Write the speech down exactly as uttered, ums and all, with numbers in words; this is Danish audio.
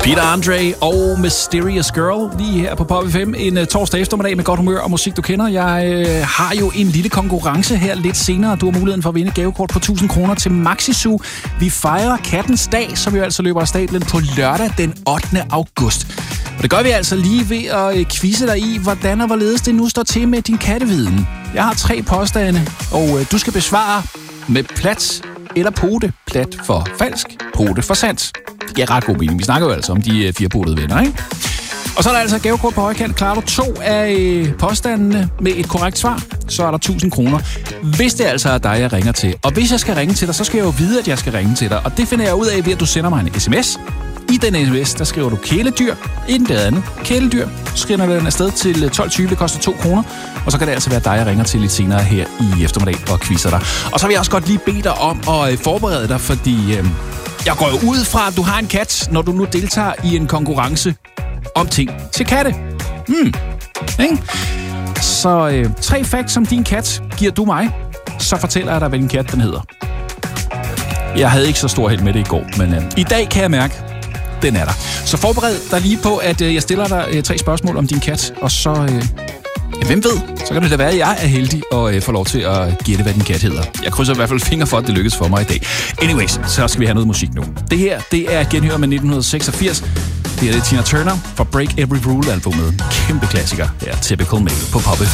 Peter Andre og Mysterious Girl lige her på Pop F M. En uh, torsdag eftermiddag med godt humør og musik, du kender. Jeg uh, har jo en lille konkurrence her lidt senere. Du har muligheden for at vinde gavekort på tusind kroner til Maxi-Zoo. Vi fejrer kattens dag, som jo altså løber af stablen på lørdag den ottende august. Og det gør vi altså lige ved at uh, quizze dig i, hvordan og hvorledes det nu står til med din katteviden. Jeg har tre påstande, og uh, du skal besvare med plat eller pote. Plat for falsk, pote for sandt. Det er ret god mening. Vi snakker jo altså om de firepotede venner, ikke? Og så er der altså gavekort på højkant. Klarer du to af påstandene med et korrekt svar, så er der tusind kroner. Hvis det altså er dig, jeg ringer til. Og hvis jeg skal ringe til dig, så skal jeg jo vide, at jeg skal ringe til dig. Og det finder jeg ud af ved, at du sender mig en sms. I den sms, der skriver du kæledyr, inden det andet kæledyr. Så skriver den afsted til tolv tyve, det koster to kroner. Og så kan det altså være dig, jeg ringer til lidt senere her i eftermiddag og quizzer dig. Og så vil jeg også godt lige bede dig om at forberede dig, fordi øh, jeg går jo ud fra, at du har en kat, når du nu deltager i en konkurrence om ting til katte. Hmm. Ikke? Så øh, tre facts om din kat giver du mig, så fortæller jeg dig, hvilken kat den hedder. Jeg havde ikke så stor held med det i går, men øh, i dag kan jeg mærke, den er der. Så forbered dig lige på, at øh, jeg stiller dig øh, tre spørgsmål om din kat, og så, øh, ja, hvem ved, så kan det da være, at jeg er heldig og øh, får lov til at gætte, hvad din kat hedder. Jeg krydser i hvert fald fingre for, at det lykkes for mig i dag. Anyways, så skal vi have noget musik nu. Det her, det er genhør med nitten seksogfirs. Det er det Tina Turner fra Break Every Rule-albumet. Kæmpe klassiker. Det er Typical Male på Pop F M.